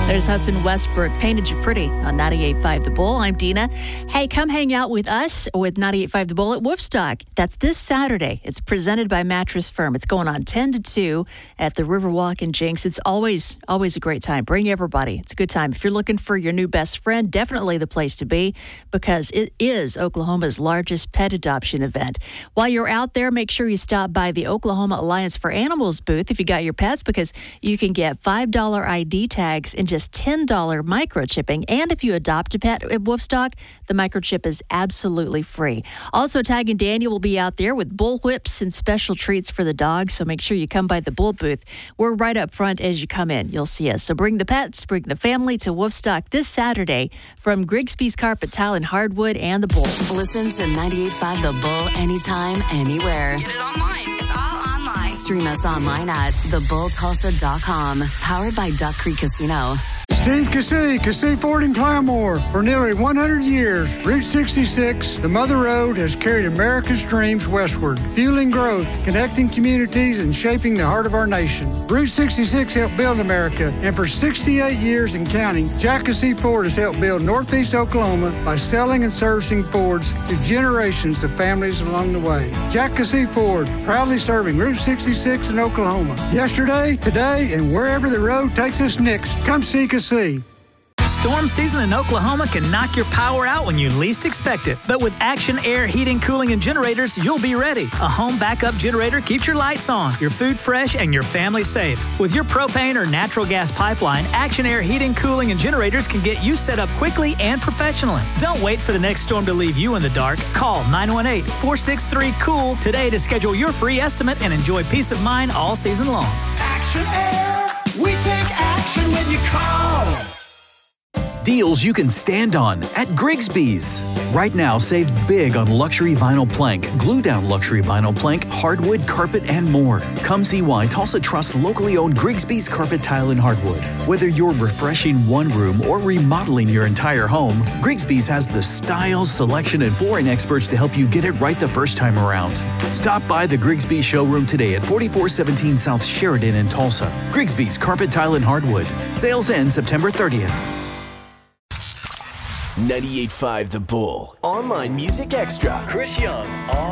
There's Hudson Westbrook, Painted You Pretty on 98.5 The Bull. I'm Dina. Hey, come hang out with us with 98.5 The Bull at Woofstock. That's this Saturday. It's presented by Mattress Firm. It's going on 10 to 2 at the Riverwalk in Jinx. It's always a great time. Bring everybody. It's a good time. If you're looking for your new best friend, definitely the place to be because it is Oklahoma's largest pet adoption event. While you're out there, make sure you stop by the Oklahoma Alliance for Animals booth if you got your pets because you can get $5 ID tags and just $10 microchipping. And if you adopt a pet at Woofstock, the microchip is absolutely free. Also, Tag and Daniel will be out there with bull whips and special treats for the dogs. So make sure you come by the bull booth. We're right up front as you come in. You'll see us. So bring the pets, bring the family to Woofstock this Saturday from Grigsby's Carpet Tile and Hardwood and the Bull. Listen to 98.5 The Bull anytime, anywhere. Get it online. It's all online. Stream us online at thebulltulsa.com. Powered by Duck Creek Casino. Steve Cassie Ford in Claremore. For nearly 100 years, Route 66, the Mother Road, has carried America's dreams westward, fueling growth, connecting communities, and shaping the heart of our nation. Route 66 helped build America, and for 68 years and counting, Jack Cassie Ford has helped build Northeast Oklahoma by selling and servicing Fords to generations of families along the way. Jack Cassie Ford, proudly serving Route 66 in Oklahoma. Yesterday, today, and wherever the road takes us next, come see Cassie. Storm season in Oklahoma can knock your power out when you least expect it. But with Action Air Heating, Cooling, and Generators, you'll be ready. A home backup generator keeps your lights on, your food fresh, and your family safe. With your propane or natural gas pipeline, Action Air Heating, Cooling, and Generators can get you set up quickly and professionally. Don't wait for the next storm to leave you in the dark. Call 918-463-COOL today to schedule your free estimate and enjoy peace of mind all season long. Action Air, we take action when you call. Deals you can stand on at Grigsby's. Right now, save big on luxury vinyl plank, glue-down luxury vinyl plank, hardwood, carpet, and more. Come see why Tulsa trusts locally owned Grigsby's Carpet Tile and Hardwood. Whether you're refreshing one room or remodeling your entire home, Grigsby's has the style, selection, and flooring experts to help you get it right the first time around. Stop by the Grigsby's showroom today at 4417 South Sheridan in Tulsa. Grigsby's Carpet Tile and Hardwood. Sales end September 30th. 98.5 The Bull. Online Music Extra. Chris Young.